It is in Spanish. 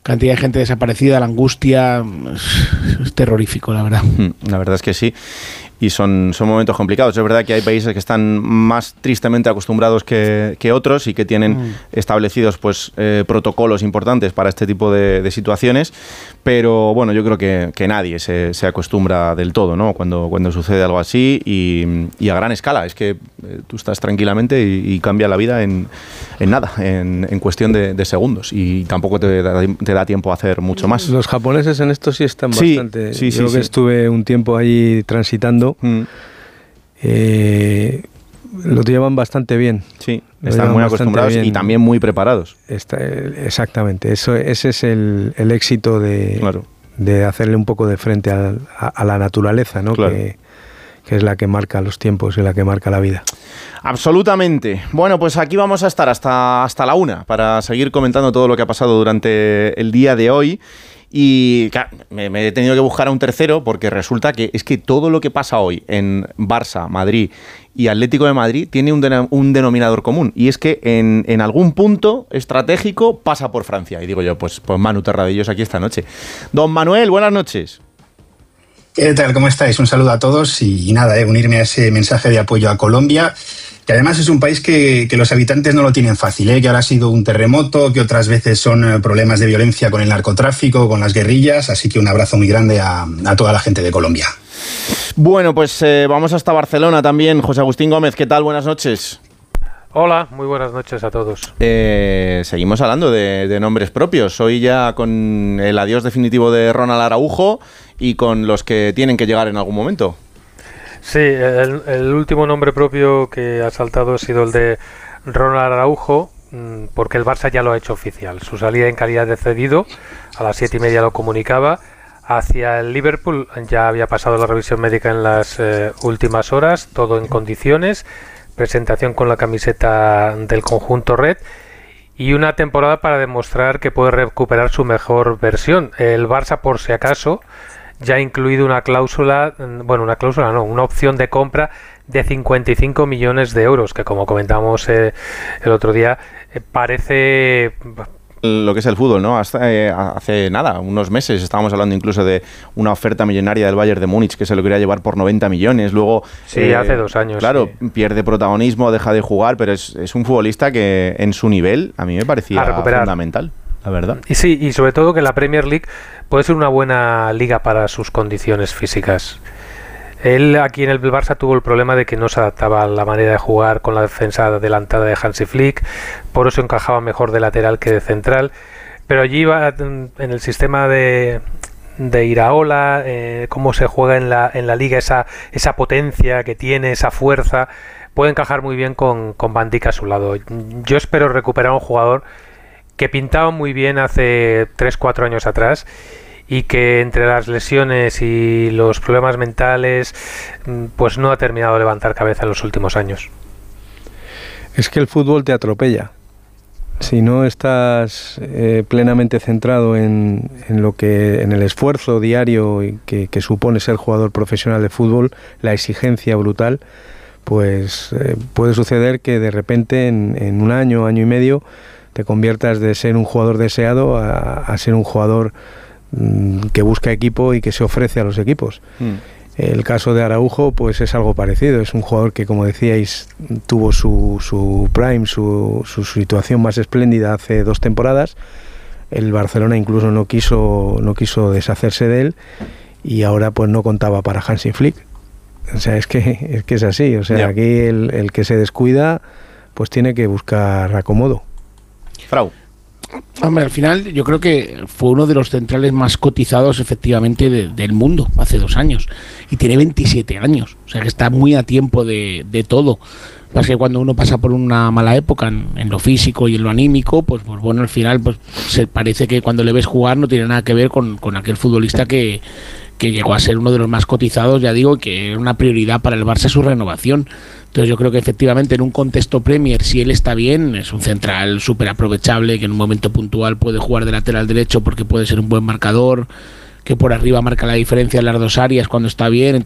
cantidad de gente desaparecida, la angustia, es terrorífico, la verdad. La verdad es que sí. Y son momentos complicados. Es verdad que hay países que están más tristemente acostumbrados que otros y que tienen establecidos pues protocolos importantes para este tipo de situaciones, pero bueno, yo creo que nadie se acostumbra del todo, ¿no? Cuando sucede algo así y a gran escala. Es que tú estás tranquilamente y cambia la vida en nada, en cuestión de segundos, y tampoco te da tiempo a hacer mucho más. Los japoneses en esto sí están bastante... Yo que estuve un tiempo allí transitando, lo llevan bastante bien. Sí, están muy acostumbrados y también muy preparados. Exactamente, ese es el éxito de hacerle un poco de frente a la naturaleza, ¿no? Claro. Que es la que marca los tiempos y la que marca la vida. Absolutamente. Bueno, pues aquí vamos a estar hasta la 1 para seguir comentando todo lo que ha pasado durante el día de hoy. Y claro, me he tenido que buscar a un tercero porque resulta que es que todo lo que pasa hoy en Barça, Madrid y Atlético de Madrid tiene un denominador común, y es que en algún punto estratégico pasa por Francia. Y digo yo, pues Manu Terradellos aquí esta noche. Don Manuel, buenas noches. ¿Qué tal? ¿Cómo estáis? Un saludo a todos y nada, unirme a ese mensaje de apoyo a Colombia, que además es un país que los habitantes no lo tienen fácil, que ahora ha sido un terremoto, que otras veces son problemas de violencia con el narcotráfico, con las guerrillas, así que un abrazo muy grande a toda la gente de Colombia. Bueno, pues vamos hasta Barcelona también. José Agustín Gómez, ¿qué tal? Buenas noches. Hola, muy buenas noches a todos. Seguimos hablando de nombres propios. Hoy ya con el adiós definitivo de Ronald Araujo y con los que tienen que llegar en algún momento. Sí, el último nombre propio que ha saltado ha sido el de Ronald Araujo, porque el Barça ya lo ha hecho oficial. Su salida en calidad de cedido, a las 7:30 lo comunicaba, hacia el Liverpool. Ya había pasado la revisión médica en las últimas horas, todo en condiciones, presentación con la camiseta del conjunto red y una temporada para demostrar que puede recuperar su mejor versión. El Barça, por si acaso, ya ha incluido una opción de compra de 55 millones de euros, que como comentamos el otro día, parece... Lo que es el fútbol, ¿no? Hace nada, unos meses, estábamos hablando incluso de una oferta millonaria del Bayern de Múnich que se lo quería llevar por 90 millones. Luego, hace 2 años. Claro, pierde protagonismo, deja de jugar, pero es un futbolista que en su nivel a mí me parecía fundamental, la verdad. Y sí, y sobre todo que la Premier League puede ser una buena liga para sus condiciones físicas. Él aquí en el Barça tuvo el problema de que no se adaptaba a la manera de jugar con la defensa adelantada de Hansi Flick, por eso encajaba mejor de lateral que de central, pero allí iba en el sistema de Iraola, cómo se juega en la liga, esa potencia que tiene, esa fuerza, puede encajar muy bien con Van Dijk a su lado. Yo espero recuperar a un jugador que pintaba muy bien hace 3-4 años atrás, y que entre las lesiones y los problemas mentales pues no ha terminado de levantar cabeza en los últimos años. Es que el fútbol te atropella. Si no estás plenamente centrado en el esfuerzo diario que supone ser jugador profesional de fútbol, la exigencia brutal, pues puede suceder que de repente en un año y medio te conviertas de ser un jugador deseado a ser un jugador que busca equipo y que se ofrece a los equipos. El caso de Araujo pues es algo parecido. Es un jugador que, como decíais, tuvo su prime, su situación más espléndida hace 2 temporadas. El Barcelona incluso no quiso deshacerse de él, y ahora pues no contaba para Hansi Flick. O sea, es que es así. O sea, aquí el que se descuida pues tiene que buscar acomodo. Frau. Hombre, al final yo creo que fue uno de los centrales más cotizados efectivamente del mundo hace 2 años, y tiene 27 años, o sea que está muy a tiempo de todo. Pasa que cuando uno pasa por una mala época en lo físico y en lo anímico, pues bueno, al final pues se parece que cuando le ves jugar no tiene nada que ver con aquel futbolista que llegó a ser uno de los más cotizados, ya digo, que era una prioridad para el Barça su renovación. Entonces yo creo que efectivamente en un contexto Premier, si él está bien, es un central súper aprovechable, que en un momento puntual puede jugar de lateral derecho porque puede ser un buen marcador, que por arriba marca la diferencia en las 2 áreas cuando está bien.